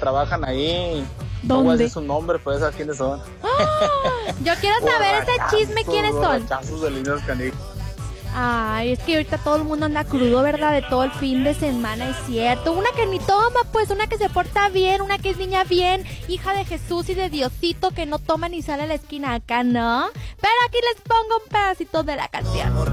trabajan ahí. ¿Dónde? No voy a decir su nombre, pues ¿sabes quiénes son? Yo quiero saber ese chisme, ¿quiénes son? Borrachazos de líneas canijas. Ay, es que ahorita todo el mundo anda crudo, ¿verdad? De todo el fin de semana, es cierto. Una que ni toma, pues, una que se porta bien, una que es niña bien, hija de Jesús y de Diosito, que no toma ni sale a la esquina acá, ¿no? Pero aquí les pongo un pedacito de la canción.